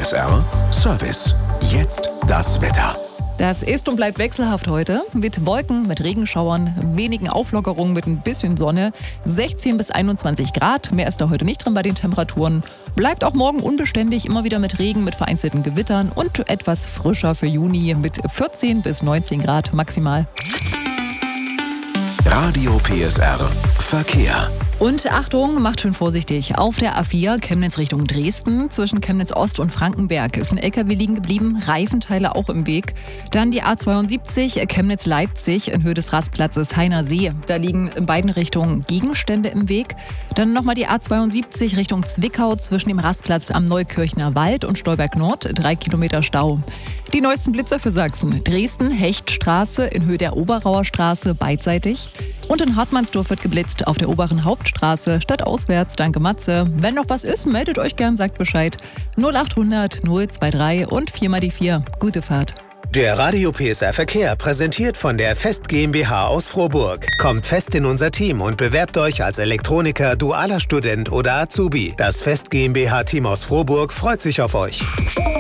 PSR Service. Jetzt das Wetter. Das ist und bleibt wechselhaft heute. Mit Wolken, mit Regenschauern, wenigen Auflockerungen mit ein bisschen Sonne. 16 bis 21 Grad. Mehr ist da heute nicht drin bei den Temperaturen. Bleibt auch morgen unbeständig, immer wieder mit Regen, mit vereinzelten Gewittern und etwas frischer für Juni mit 14 bis 19 Grad maximal. Radio PSR Verkehr. Und Achtung, macht schön vorsichtig. Auf der A4 Chemnitz Richtung Dresden, zwischen Chemnitz Ost und Frankenberg ist ein LKW liegen geblieben, Reifenteile auch im Weg. Dann die A72 Chemnitz Leipzig in Höhe des Rastplatzes Heiner See. Da liegen in beiden Richtungen Gegenstände im Weg. Dann nochmal die A72 Richtung Zwickau zwischen dem Rastplatz am Neukirchner Wald und Stolberg Nord, 3 Kilometer Stau. Die neuesten Blitzer für Sachsen. Dresden, Hechtstraße in Höhe der Oberauer Straße beidseitig. Und in Hartmannsdorf wird geblitzt auf der oberen Hauptstraße, stadtauswärts, danke Matze. Wenn noch was ist, meldet euch gern, sagt Bescheid. 0800 023 und 4 mal die 4. Gute Fahrt. Der Radio PSR Verkehr präsentiert von der Fest GmbH aus Frohburg. Kommt fest in unser Team und bewerbt euch als Elektroniker, dualer Student oder Azubi. Das Fest GmbH Team aus Frohburg freut sich auf euch.